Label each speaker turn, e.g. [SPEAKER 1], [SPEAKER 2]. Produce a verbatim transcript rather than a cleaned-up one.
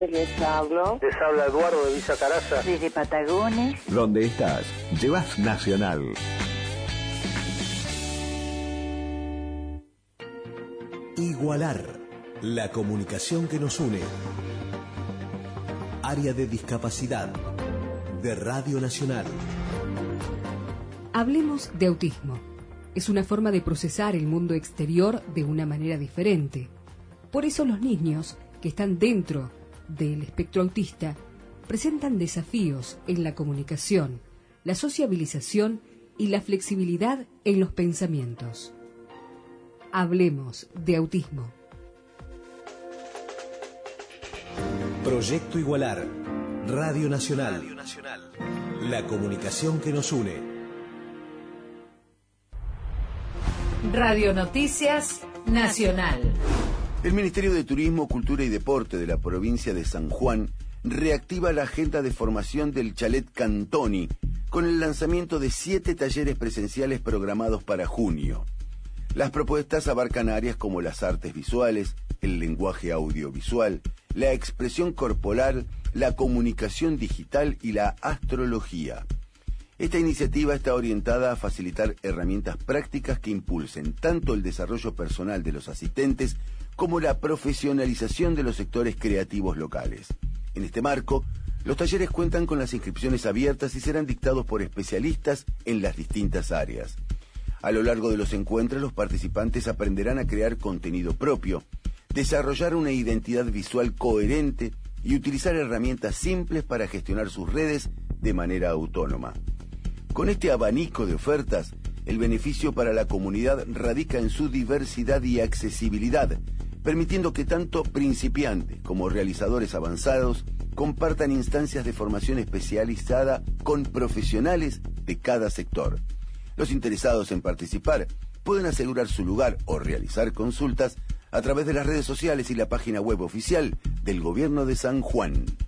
[SPEAKER 1] Les hablo.
[SPEAKER 2] Les habla Eduardo de Villa Caraza.
[SPEAKER 1] Desde Patagones.
[SPEAKER 3] Donde estás, llevas Nacional.
[SPEAKER 4] Igualar, la comunicación que nos une. Área de discapacidad de Radio Nacional.
[SPEAKER 5] Hablemos de autismo. Es una forma de procesar el mundo exterior de una manera diferente. Por eso los niños que están dentro del espectro autista presentan desafíos en la comunicación, la sociabilización y la flexibilidad en los pensamientos. Hablemos de autismo.
[SPEAKER 4] Proyecto Igualar, Radio Nacional. Radio Nacional. La comunicación que nos une.
[SPEAKER 6] Radio Noticias Nacional.
[SPEAKER 7] El Ministerio de Turismo, Cultura y Deporte de la provincia de San Juan reactiva la agenda de formación del Chalet Cantoni con el lanzamiento de siete talleres presenciales programados para junio. Las propuestas abarcan áreas como las artes visuales, el lenguaje audiovisual, la expresión corporal, la comunicación digital y la astrología. Esta iniciativa está orientada a facilitar herramientas prácticas que impulsen tanto el desarrollo personal de los asistentes como la profesionalización de los sectores creativos locales. En este marco, los talleres cuentan con las inscripciones abiertas y serán dictados por especialistas en las distintas áreas. A lo largo de los encuentros, los participantes aprenderán a crear contenido propio, desarrollar una identidad visual coherente y utilizar herramientas simples para gestionar sus redes de manera autónoma. Con este abanico de ofertas, el beneficio para la comunidad radica en su diversidad y accesibilidad, permitiendo que tanto principiantes como realizadores avanzados compartan instancias de formación especializada con profesionales de cada sector. Los interesados en participar pueden asegurar su lugar o realizar consultas a través de las redes sociales y la página web oficial del Gobierno de San Juan.